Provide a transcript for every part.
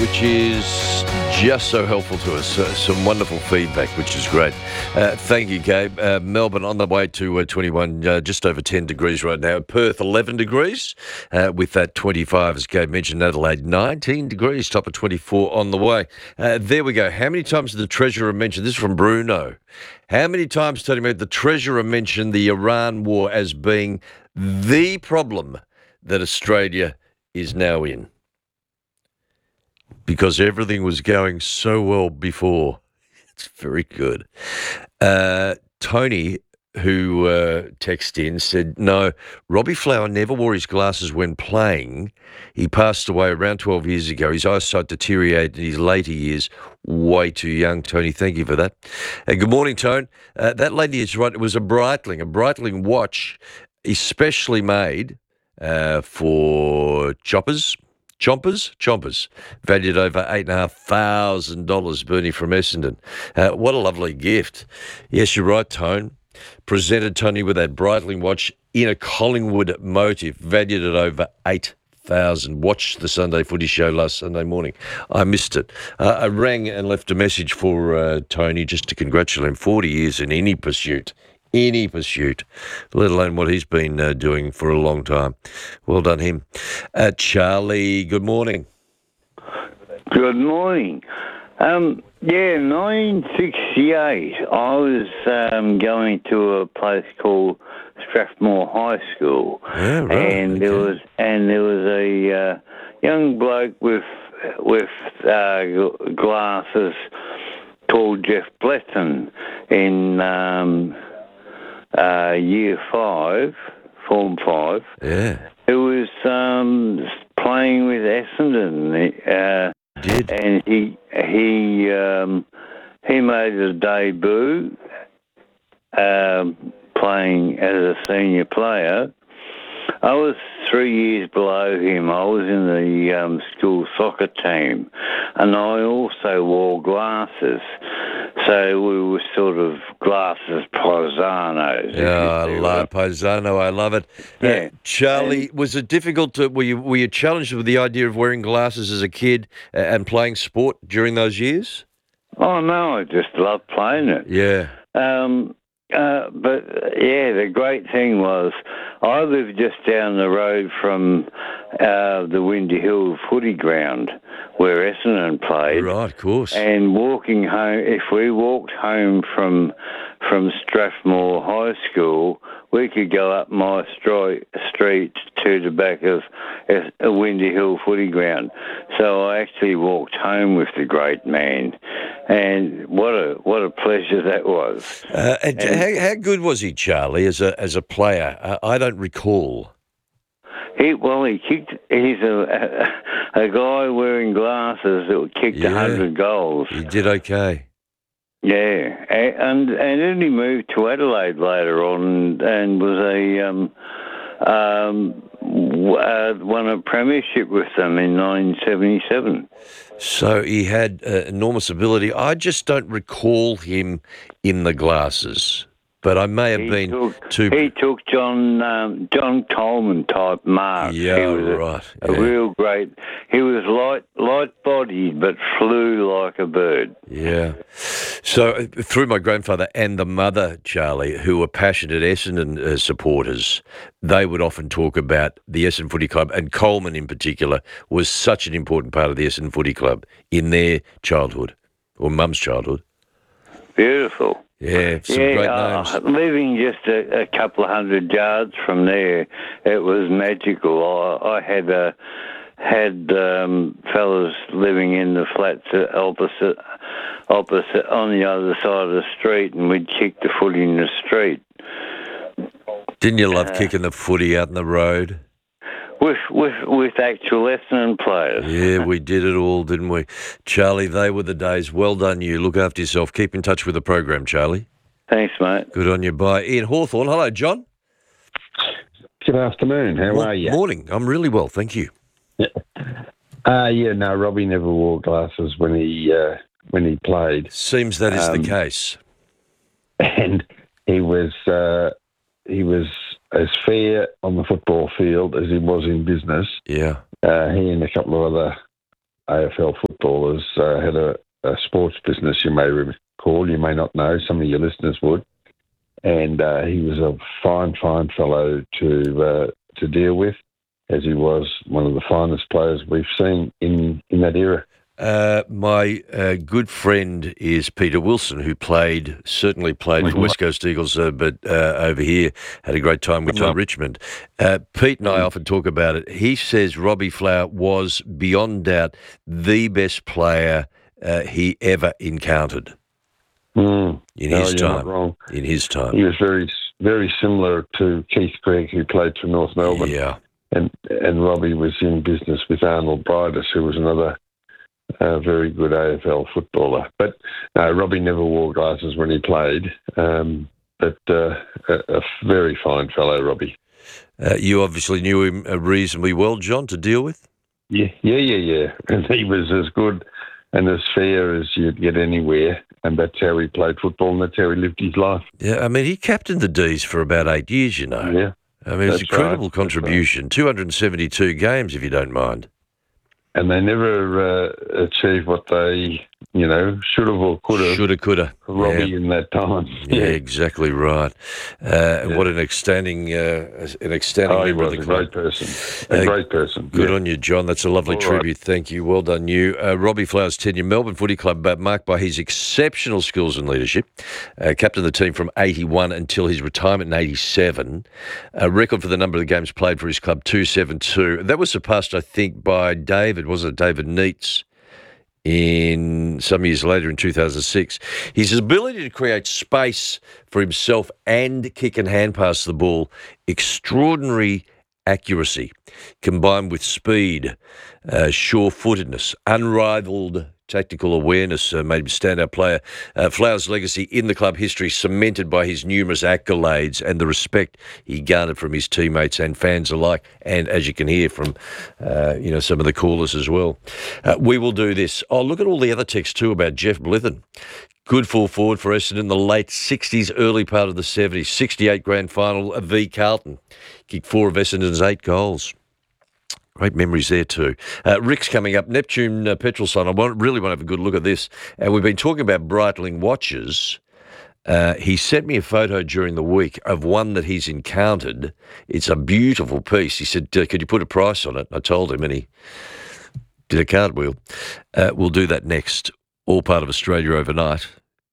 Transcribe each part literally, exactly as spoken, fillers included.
which is just so helpful to us. Uh, some wonderful feedback, which is great. Uh, thank you, Gabe. Uh, Melbourne on the way to uh, twenty-one, uh, just over ten degrees right now. Perth, eleven degrees, uh, with that twenty-five, as Gabe mentioned. Adelaide, nineteen degrees, top of twenty-four on the way. Uh, there we go. How many times did the Treasurer mention, this is from Bruno, how many times, Tony, mate, the Treasurer mentioned the Iran war as being the problem that Australia is now in? Because everything was going so well before. It's very good. Uh, Tony, who uh, texted in, said, no, Robbie Flower never wore his glasses when playing. He passed away around twelve years ago. His eyesight deteriorated in his later years. Way too young, Tony. Thank you for that. Uh, good morning, Tone. Uh, that lady is right. It was a Breitling, a Breitling watch, especially made uh, for choppers. Chompers? Chompers. Valued over eight thousand five hundred dollars, Bernie from Essendon. Uh, what a lovely gift. Yes, you're right, Tone. Presented Tony with that Breitling watch in a Collingwood motif, valued at over eight thousand dollars. Watched the Sunday Footy Show last Sunday morning. I missed it. Uh, I rang and left a message for uh, Tony just to congratulate him. forty years in any pursuit. Any pursuit, let alone what he's been uh, doing for a long time. Well done, him. Uh, Charlie, good morning. Good morning. Um, yeah, nineteen sixty-eight, I was um, going to a place called Strathmore High School, Yeah, right. and there okay. was and there was a uh, young bloke with with uh, glasses called Jeff Bletton in. Um, Uh, year five, form five. Yeah. Who was um, playing with Essendon, uh, Did. and he he um, he made a debut um, playing as a senior player. I was three years below him. I was in the um, school soccer team, and I also wore glasses. So we were sort of glasses Paisanos. Yeah, I love Paisano. I love it. Yeah. Uh, Charlie, And- was it difficult to, were you, were you challenged with the idea of wearing glasses as a kid uh, and playing sport during those years? Oh, no, I just loved playing it. Yeah. Um, uh, but, yeah, the great thing was I lived just down the road from uh, the Windy Hill footy ground where Essendon played. Right, of course. And walking home, if we walked home from from Strathmore High School, we could go up my stri- street to the back of a Windy Hill footy ground. So I actually walked home with the great man, and what a what a pleasure that was. Uh, and how, how good was he, Charlie, as a as a player? Uh, I don't recall. He well, he kicked. He's a a, a guy wearing glasses that kicked a Yeah. hundred goals. He did okay. Yeah, A- and and then he moved to Adelaide later on and was a um, um, w- uh, won a premiership with them in nineteen seventy-seven. So he had uh, enormous ability. I just don't recall him in the glasses, but I may have He been took, too. he took John um, John Coleman type marks. Yeah, he was a, right. a Yeah. real great. He was light light bodied but flew like a bird. Yeah. So uh, through my grandfather and the mother, Charlie, who were passionate Essendon uh, supporters, they would often talk about the Essendon Footy Club, and Coleman in particular was such an important part of the Essendon Footy Club in their childhood, or mum's childhood. Beautiful. Yeah, some yeah, great uh, names. living just a, a couple of hundred yards from there, it was magical. I, I had a had um, fellas living in the flats opposite, opposite on the other side of the street, and we'd kick the footy in the street. Didn't you love uh, kicking the footy out in the road? With with with actual Essendon players. Yeah, we did it all, didn't we? Charlie, they were the days. Well done you. Look after yourself. Keep in touch with the program, Charlie. Thanks, mate. Good on you. Bye. Ian Hawthorne. Hello, John. Good afternoon. How Mo- are you? Morning. I'm really well, thank you. Uh, yeah, no, Robbie never wore glasses when he uh, when he played, Seems that is Um, the case. and he was uh, he was as fair on the football field as he was in business. Yeah. Uh, he and a couple of other A F L football footballers, uh, had a, a sports business, you may recall. You may not know. Some of your listeners would. And uh, he was a fine, fine fellow to uh, to deal with, as he was one of the finest players we've seen in, in that era. Uh, my uh, good friend is Peter Wilson, who played, certainly played for West Coast Eagles, uh, but uh, over here had a great time with John Richmond. Uh, Pete and I often talk about it. He says Robbie Flower was, beyond doubt, the best player uh, he ever encountered Mm. in no, his you're time. not wrong. In his time. He was very, very similar to Keith Gregg, who played for North Melbourne. Yeah. And, and Robbie was in business with Arnold Bridus, who was another a very good A F L footballer. But no, Robbie never wore glasses when he played, um, but uh, a, a very fine fellow, Robbie. Uh, you obviously knew him uh, reasonably well, John, to deal with? Yeah, yeah, yeah, yeah. And he was as good and as fair as you'd get anywhere, and that's how he played football, and that's how he lived his life. Yeah, I mean, he captained the D's for about eight years, you know. Yeah. I mean, it's an incredible right. contribution. Right. two hundred seventy-two games, if you don't mind. And they never uh, achieved what they, you know, should have or could have. Should have, could have. Robbie yeah. in that time. Yeah, yeah exactly right. Uh, and yeah. what an outstanding, uh, an outstanding oh, member of the club. Great person. A uh, great person. Good yeah. on you, John. That's a lovely All tribute. Right. Thank you. Well done, you. Uh, Robbie Flower's tenure, Melbourne Footy Club, uh, marked by his exceptional skills and leadership. Uh, captained the team from eighty-one until his retirement in eighty-seven. A record for the number of games played for his club, two seventy-two. That was surpassed, I think, by David, wasn't it? David Neitz. In some years later, in two thousand six, his ability to create space for himself and kick and hand pass the ball, extraordinary accuracy, combined with speed, uh, sure-footedness, unrivaled tactical awareness, uh, made him a standout player. Uh, Flower's legacy in the club history cemented by his numerous accolades and the respect he garnered from his teammates and fans alike, and as you can hear from, uh, you know, some of the callers as well. Uh, we will do this. Oh, look at all the other texts too about Jeff Blithen. Good full forward for Essendon in the late sixties, early part of the seventies. sixty-eight grand final v Carlton. Kicked four of Essendon's eight goals. Great memories there too. Uh, Rick's coming up. Neptune uh, Petrol Sign. I want, really want to have a good look at this. And we've been talking about Breitling watches. Uh, he sent me a photo during the week of one that he's encountered. It's a beautiful piece. He said, uh, could you put a price on it? I told him, and he did a cartwheel. Uh, we'll do that next. All part of Australia Overnight.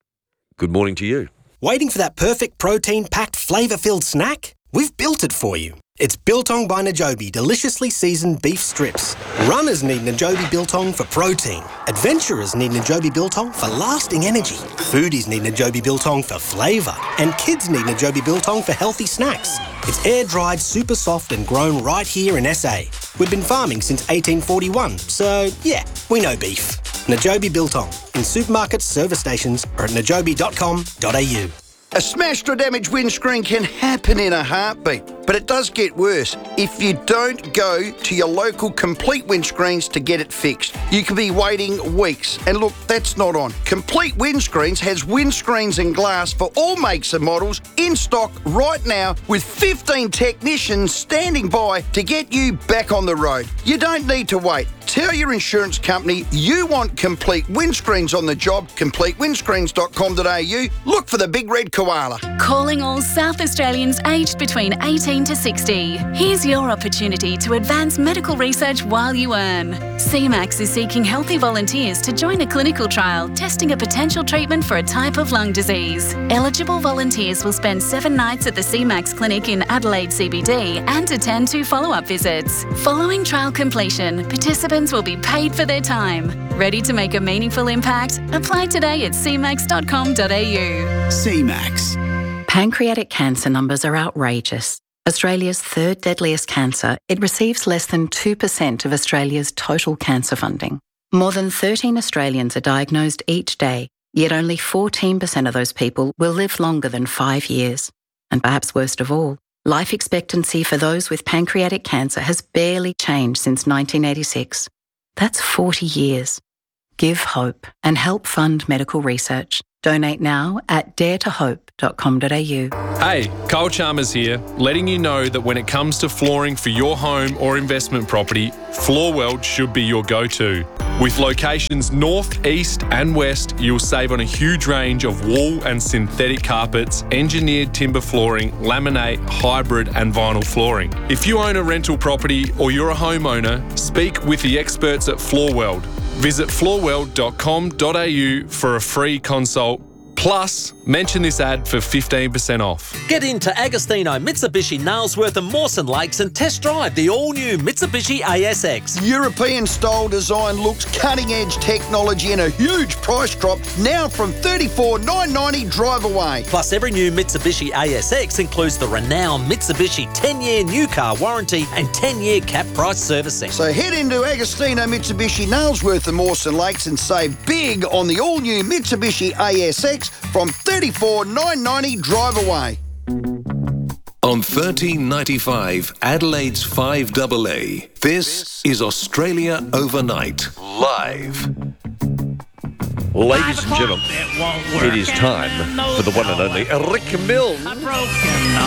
Good morning to you. Waiting for that perfect protein-packed, flavour-filled snack? We've built it for you. It's Biltong by Najobi deliciously seasoned beef strips. Runners need Najobi Biltong for protein. Adventurers need Najobi Biltong for lasting energy. Foodies need Najobi Biltong for flavour. And kids need Najobi Biltong for healthy snacks. It's air-dried, super soft and grown right here in S A. We've been farming since eighteen forty-one, so yeah, we know beef. Najobi Biltong in supermarkets, service stations or at najobi dot com dot a u. A smashed or damaged windscreen can happen in a heartbeat, but it does get worse if you don't go to your local Complete Windscreens to get it fixed. You could be waiting weeks, and look, that's not on. Complete Windscreens has windscreens and glass for all makes and models in stock right now with fifteen technicians standing by to get you back on the road. You don't need to wait. Tell your insurance company you want Complete Windscreens on the job, complete windscreens dot com dot a u. Look for the big red koala. Calling all South Australians aged between eighteen to sixty. Here's your opportunity to advance medical research while you earn. C MAX is seeking healthy volunteers to join a clinical trial testing a potential treatment for a type of lung disease. Eligible volunteers will spend seven nights at the C MAX clinic in Adelaide C B D and attend two follow-up visits. Following trial completion, participants will be paid for their time. Ready to make a meaningful impact? Apply today at c max dot com dot a u. C MAX. Pancreatic cancer numbers are outrageous. Australia's third deadliest cancer, it receives less than two percent of Australia's total cancer funding. More than thirteen Australians are diagnosed each day, yet only fourteen percent of those people will live longer than five years. And perhaps worst of all, life expectancy for those with pancreatic cancer has barely changed since nineteen eighty-six. That's forty years. Give hope and help fund medical research. Donate now at dare to hope dot com dot a u. Hey, Cole Chalmers here, letting you know that when it comes to flooring for your home or investment property, Floorworld should be your go-to. With locations north, east and west, you'll save on a huge range of wool and synthetic carpets, engineered timber flooring, laminate, hybrid and vinyl flooring. If you own a rental property or you're a homeowner, speak with the experts at Floorworld. Visit floorworld dot com dot a u for a free consult. Plus, mention this ad for fifteen percent off. Get into Agostino, Mitsubishi, Nailsworth and Mawson Lakes and test drive the all-new Mitsubishi A S X. European-style design looks, cutting-edge technology and a huge price drop now from thirty-four thousand nine hundred ninety dollars drive away. Plus, every new Mitsubishi A S X includes the renowned Mitsubishi ten-year new car warranty and ten-year cap price servicing. So head into Agostino, Mitsubishi, Nailsworth and Mawson Lakes and save big on the all-new Mitsubishi A S X from thirty-four thousand nine hundred ninety dollars drive away. On thirteen ninety-five, Adelaide's five A A, this is Australia Overnight, live. Ladies and gentlemen, it is time for the one and only Rick Milne.